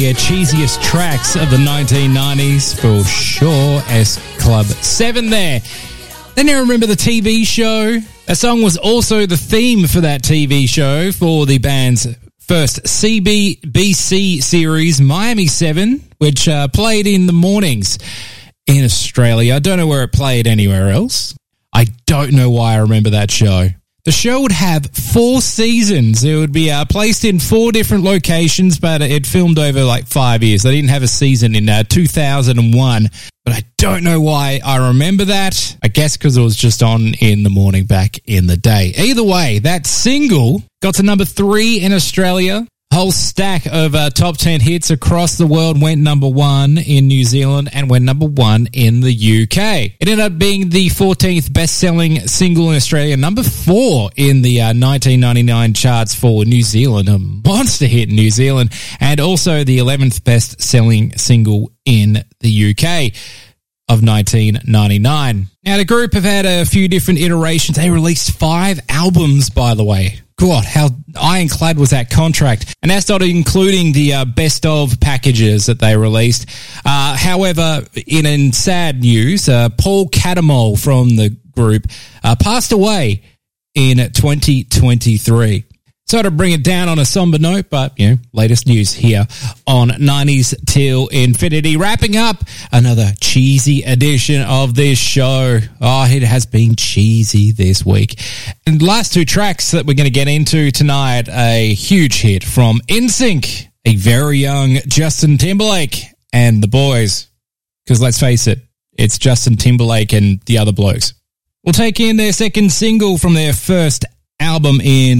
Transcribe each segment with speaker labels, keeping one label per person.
Speaker 1: Yeah, cheesiest tracks of the 1990s for sure. S Club 7 there. Then you remember the TV show. That song was also the theme for that TV show for the band's first CBBC series, Miami 7, which played in the mornings in Australia. I don't know where it played anywhere else. I don't know why I remember that show. The show would have 4 seasons. It would be placed in 4 different locations, but it filmed over like 5 years. They didn't have a season in 2001, but I don't know why I remember that. I guess because it was just on in the morning back in the day. Either way, that single got to number 3 in Australia. Whole stack of top 10 hits across the world went number 1 in New Zealand and went number 1 in the UK. It ended up being the 14th best-selling single in Australia, number 4 in the 1999 charts for New Zealand, a monster hit in New Zealand, and also the 11th best-selling single in the UK of 1999. Now, the group have had a few different iterations. They released 5 albums, by the way. God, how ironclad was that contract? And that's not including the best of packages that they released. However, in sad news, Paul Catamol from the group passed away in 2023. So to bring it down on a somber note, but, you know, latest news here on 90s Till Infinity. Wrapping up another cheesy edition of this show. Oh, it has been cheesy this week. And the last 2 tracks that we're going to get into tonight, a huge hit from NSYNC, a very young Justin Timberlake and the boys. Because let's face it, it's Justin Timberlake and the other blokes. We'll take in their second single from their first album in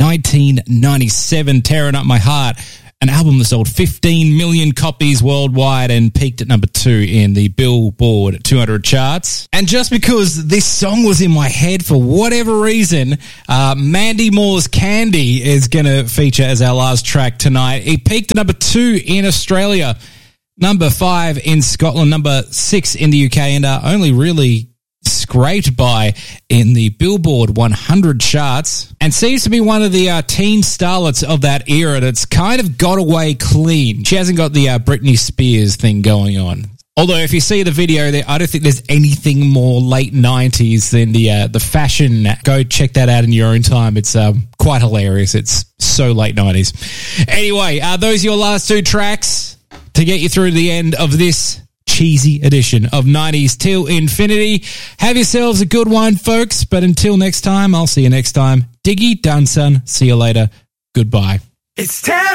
Speaker 1: 1997, Tearing Up My Heart, an album that sold 15 million copies worldwide and peaked at number 2 in the Billboard 200 charts. And just because this song was in my head for whatever reason, Mandy Moore's Candy is going to feature as our last track tonight. It peaked at number 2 in Australia, number 5 in Scotland, number 6 in the UK, and only really scraped by in the Billboard 100 charts, and seems to be one of the teen starlets of that era that's kind of got away clean. She hasn't got the Britney Spears thing going on. Although if you see the video there, I don't think there's anything more late 90s than the fashion. Go check that out in your own time. It's quite hilarious. It's so late 90s. Anyway, those are your last 2 tracks to get you through to the end of this cheesy edition of 90s Till Infinity. Have yourselves a good one, folks. But until next time, I'll see you next time. Diggy done, son. See you later. Goodbye.
Speaker 2: It's terrible.